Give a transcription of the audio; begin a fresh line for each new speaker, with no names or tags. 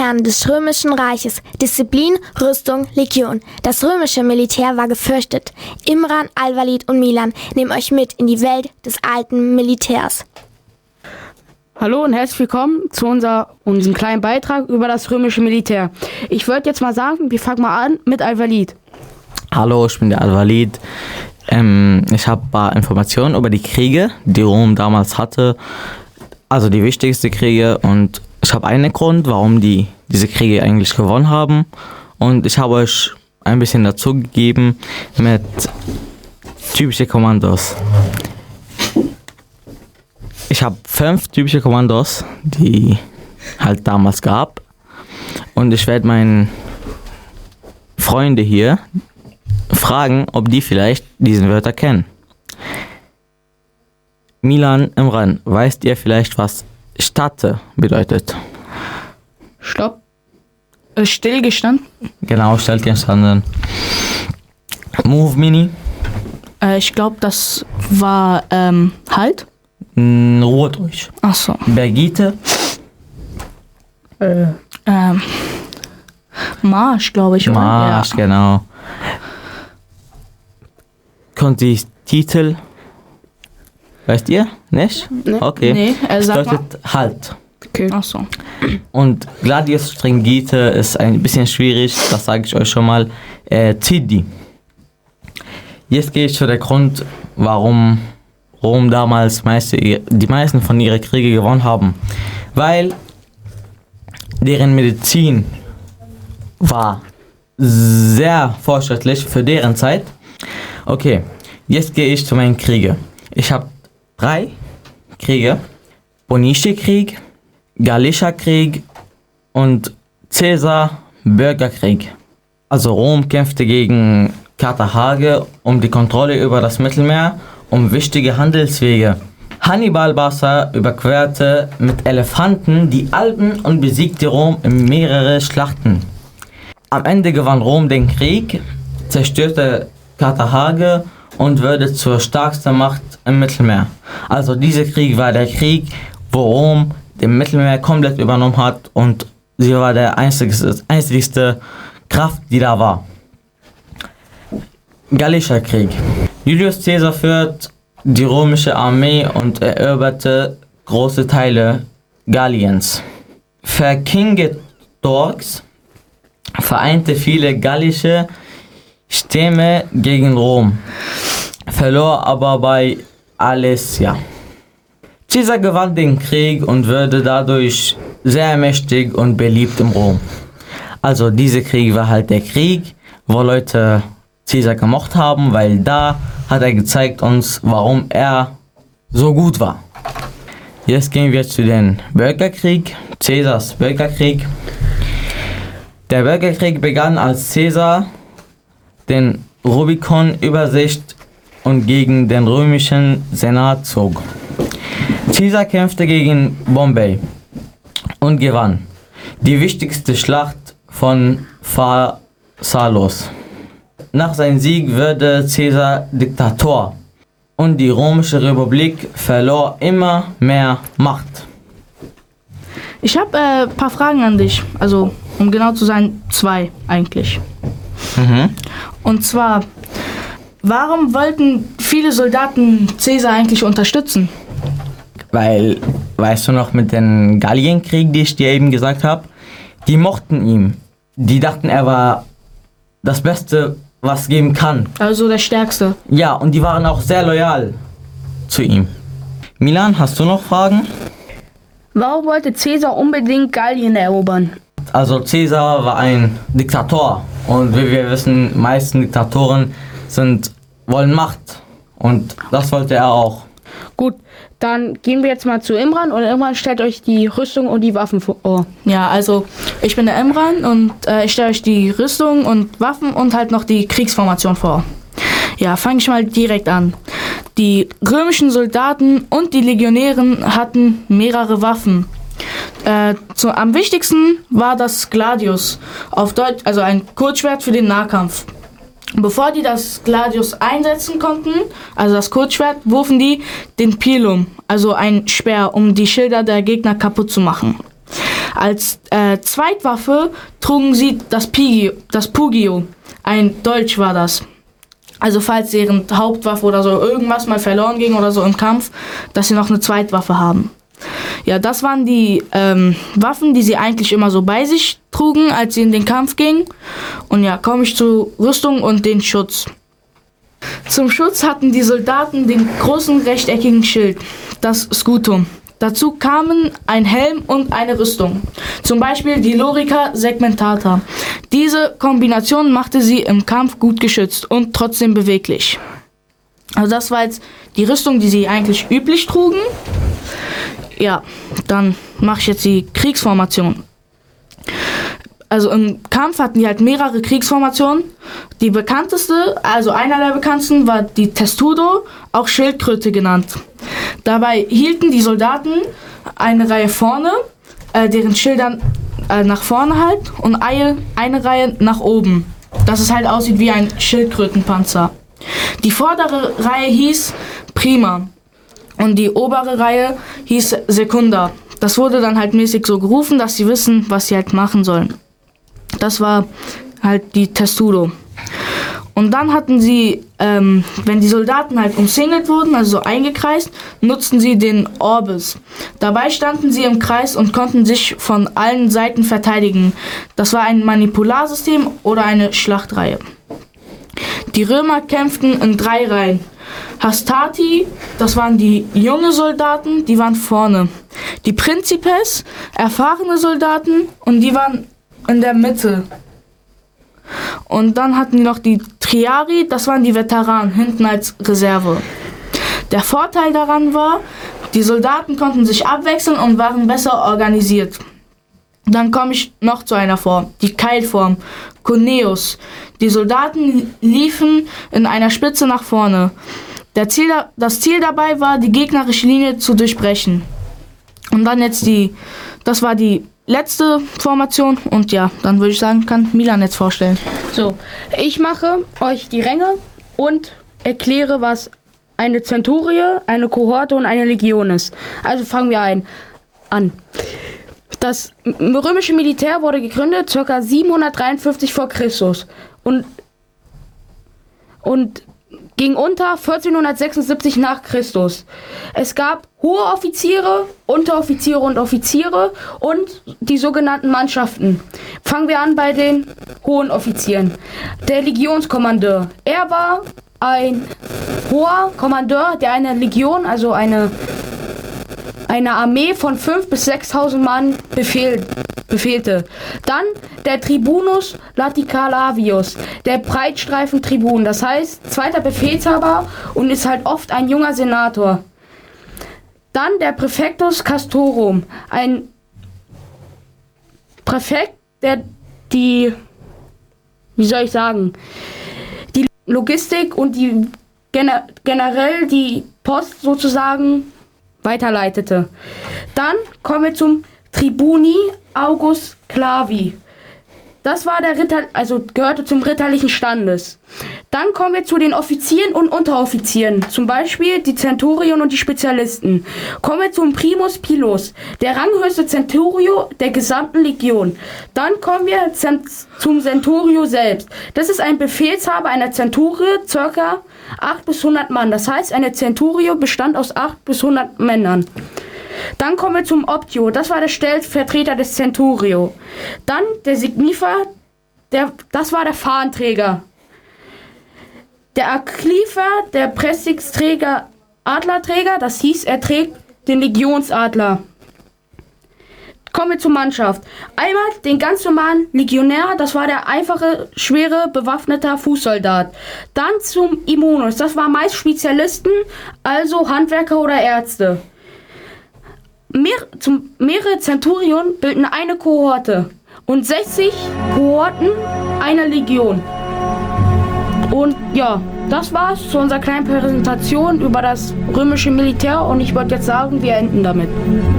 Herren des Römischen Reiches. Disziplin, Rüstung, Legion. Das römische Militär war gefürchtet. Imran, Al-Walid und Milan nehmen euch mit in die Welt des alten Militärs.
Hallo und herzlich willkommen zu unserem kleinen Beitrag über das römische Militär. Ich würde jetzt mal sagen, wir fangen mal an mit Al-Walid.
Hallo, ich bin der Al-Walid. Ich habe ein paar Informationen über die Kriege, die Rom damals hatte. Also die wichtigsten Kriege, und ich habe einen Grund, warum die diese Kriege eigentlich gewonnen haben. Und ich habe euch ein bisschen dazu gegeben mit typische Kommandos. Ich habe 5 typische Kommandos, die halt damals gab. Und ich werde meinen Freunde hier fragen, ob die vielleicht diesen Wörter kennen. Milan, Imran, weißt ihr vielleicht, was Statte bedeutet?
Stopp. Stillgestanden.
Genau, stillgestanden. Move Mini.
Ich glaube, das war Halt.
Ruhe durch.
Achso.
Bergite.
Marsch, glaube ich.
Marsch,
ja.
Genau. Titel. Weißt ihr? Nicht?
Nee.
Okay.
Nee,
Das
sag mal.
bedeutet Halt.
Okay. Achso.
Und Gladius Stringite ist ein bisschen schwierig, das sage ich euch schon mal. Zidi. Jetzt gehe ich zu der Grund, warum Rom damals die meisten von ihren Kriege gewonnen haben. Weil deren Medizin war sehr fortschrittlich für deren Zeit. Okay, jetzt gehe ich zu meinen Kriegen. Ich habe 3 Kriege. Bonice-Krieg, Gallischer Krieg und Caesar-Bürgerkrieg. Also Rom kämpfte gegen Karthage um die Kontrolle über das Mittelmeer, um wichtige Handelswege. Hannibal Barca überquerte mit Elefanten die Alpen und besiegte Rom in mehrere Schlachten. Am Ende gewann Rom den Krieg, zerstörte Karthage und wurde zur stärksten Macht im Mittelmeer. Also dieser Krieg war der Krieg, wo Rom den Mittelmeer komplett übernommen hat, und sie war der einzigste Kraft, die da war. Gallischer Krieg. Julius Caesar führt die römische Armee und eroberte große Teile Galliens. Vercingetorix vereinte viele gallische Stämme gegen Rom, verlor aber bei Alesia. Caesar gewann den Krieg und wurde dadurch sehr mächtig und beliebt in Rom. Also dieser Krieg war halt der Krieg, wo Leute Caesar gemocht haben, weil da hat er gezeigt uns, warum er so gut war. Jetzt gehen wir zu dem Bürgerkrieg, Caesars Bürgerkrieg. Der Bürgerkrieg begann, als Caesar den Rubikon übersicht und gegen den römischen Senat zog. Caesar kämpfte gegen Bombay und gewann die wichtigste Schlacht von Pharsalos. Nach seinem Sieg wurde Caesar Diktator und die römische Republik verlor immer mehr Macht.
Ich habe ein paar Fragen an dich. Also, um genau zu sein, 2 eigentlich. Und zwar, warum wollten viele Soldaten Caesar eigentlich unterstützen?
Weil, weißt du noch, mit dem Gallienkrieg, die ich dir eben gesagt habe, die mochten ihn. Die dachten, er war das Beste, was es geben kann.
Also der Stärkste.
Ja, und die waren auch sehr loyal zu ihm. Milan, hast du noch Fragen?
Warum wollte Caesar unbedingt Gallien erobern?
Also Caesar war ein Diktator, und wie wir wissen, meisten Diktatoren wollen Macht, und das wollte er auch.
Gut, dann gehen wir jetzt mal zu Imran, und Imran stellt euch die Rüstung und die Waffen vor. Ja, also ich bin der Imran, und ich stelle euch die Rüstung und Waffen und halt noch die Kriegsformation vor. Ja, fange ich mal direkt an. Die römischen Soldaten und die Legionären hatten mehrere Waffen. Am wichtigsten war das Gladius, auf Deutsch, also ein Kurzschwert für den Nahkampf. Bevor die das Gladius einsetzen konnten, also das Kurzschwert, warfen die den Pilum, also ein Speer, um die Schilder der Gegner kaputt zu machen. Als Zweitwaffe trugen sie das Pugio. Ein Dolch war das. Also falls deren Hauptwaffe oder so irgendwas mal verloren ging oder so im Kampf, dass sie noch eine Zweitwaffe haben. Ja, das waren die Waffen, die sie eigentlich immer so bei sich trugen, als sie in den Kampf gingen. Und ja, komme ich zur Rüstung und den Schutz. Zum Schutz hatten die Soldaten den großen rechteckigen Schild, das Scutum. Dazu kamen ein Helm und eine Rüstung. Zum Beispiel die Lorica segmentata. Diese Kombination machte sie im Kampf gut geschützt und trotzdem beweglich. Also das war jetzt die Rüstung, die sie eigentlich üblich trugen. Ja, dann mache ich jetzt die Kriegsformation. Also im Kampf hatten die halt mehrere Kriegsformationen. Die bekannteste, also einer der bekanntesten, war die Testudo, auch Schildkröte genannt. Dabei hielten die Soldaten eine Reihe vorne, deren Schildern nach vorne halt, und eine Reihe nach oben, dass es halt aussieht wie ein Schildkrötenpanzer. Die vordere Reihe hieß Prima und die obere Reihe hieß Secunda. Das wurde dann halt mäßig so gerufen, dass sie wissen, was sie halt machen sollen. Das war halt die Testudo. Und dann hatten sie, wenn die Soldaten halt umsingelt wurden, also so eingekreist, nutzten sie den Orbis. Dabei standen sie im Kreis und konnten sich von allen Seiten verteidigen. Das war ein Manipularsystem oder eine Schlachtreihe. Die Römer kämpften in 3 Reihen. Hastati, das waren die junge Soldaten, die waren vorne. Die Principes, erfahrene Soldaten, und die waren in der Mitte. Und dann hatten die noch die Triari, das waren die Veteranen, hinten als Reserve. Der Vorteil daran war, die Soldaten konnten sich abwechseln und waren besser organisiert. Dann komme ich noch zu einer Form, die Keilform, Coneus. Die Soldaten liefen in einer Spitze nach vorne. Das Ziel dabei war, die gegnerische Linie zu durchbrechen. Und dann jetzt das war die letzte Formation, und ja, dann würde ich sagen, kann Milan jetzt vorstellen.
So, ich mache euch die Ränge und erkläre, was eine Zenturie, eine Kohorte und eine Legion ist. Also fangen wir an. Das römische Militär wurde gegründet ca. 753 vor Christus und ging unter 1476 nach Christus. Es gab hohe Offiziere, Unteroffiziere und Offiziere und die sogenannten Mannschaften. Fangen wir an bei den hohen Offizieren. Der Legionskommandeur. Er war ein hoher Kommandeur, der eine Legion, also eine Armee von 5.000 bis 6.000 Mann befehlte. Dann der Tribunus Laticalavius, der Breitstreifentribun, das heißt zweiter Befehlshaber und ist halt oft ein junger Senator. Dann der Praefectus Castorum, ein Präfekt, der die Logistik und die generell die Post sozusagen weiterleitete. Dann kommen wir zum Tribuni August Clavi. Das war der Ritter, also gehörte zum ritterlichen Standes. Dann kommen wir zu den Offizieren und Unteroffizieren, zum Beispiel die Centurien und die Spezialisten. Kommen wir zum Primus Pilus, der ranghöchste Centurio der gesamten Legion. Dann kommen wir zum Centurio selbst. Das ist ein Befehlshaber einer Centurie, ca. 8 bis 100 Mann. Das heißt, eine Centurio bestand aus 8 bis 100 Männern. Dann kommen wir zum Optio, das war der Stellvertreter des Centurio. Dann der Signifer, das war der Fahnenträger. Der Aklifer, der Prestigträger, Adlerträger, das hieß, er trägt den Legionsadler. Kommen wir zur Mannschaft. Einmal den ganz normalen Legionär, das war der einfache, schwere, bewaffneter Fußsoldat. Dann zum Immunus, das war meist Spezialisten, also Handwerker oder Ärzte. Mehrere Zenturionen bilden eine Kohorte und 60 Kohorten eine Legion. Und ja, das war's zu unserer kleinen Präsentation über das römische Militär und ich würde jetzt sagen, wir enden damit.